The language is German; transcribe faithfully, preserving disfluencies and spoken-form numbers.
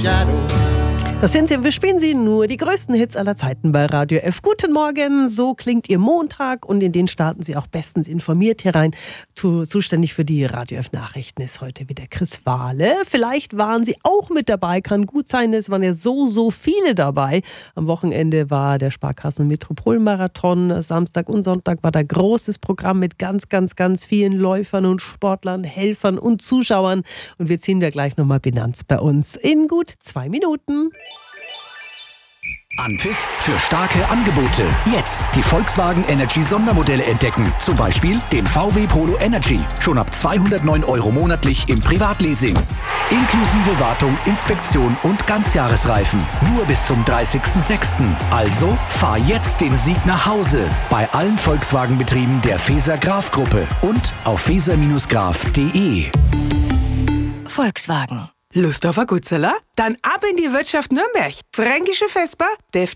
shadow. Das sind sie, wir spielen sie nur die größten Hits aller Zeiten bei Radio F. Guten Morgen, so klingt Ihr Montag und in den starten Sie auch bestens informiert herein. Zuständig für die Radio F Nachrichten ist heute wieder Chris Wahle. Vielleicht waren Sie auch mit dabei, kann gut sein, es waren ja so, so viele dabei. Am Wochenende war der Sparkassen Metropolmarathon, Samstag und Sonntag war da großes Programm mit ganz, ganz, ganz vielen Läufern und Sportlern, Helfern und Zuschauern. Und wir ziehen da gleich nochmal Bilanz bei uns in gut zwei Minuten. Anpfiff für starke Angebote. Jetzt die Volkswagen Energy Sondermodelle entdecken. Zum Beispiel den V W Polo Energy. Schon ab zweihundertneun Euro monatlich im Privatleasing. Inklusive Wartung, Inspektion und Ganzjahresreifen. Nur bis zum dreißigsten sechsten Also fahr jetzt den Sieg nach Hause. Bei allen Volkswagen-Betrieben der Feser-Graf-Gruppe und auf feser graf punkt de. Volkswagen. Lust auf ein Gutzeller? Dann ab in die Wirtschaft Nürnberg. Fränkische Vesper,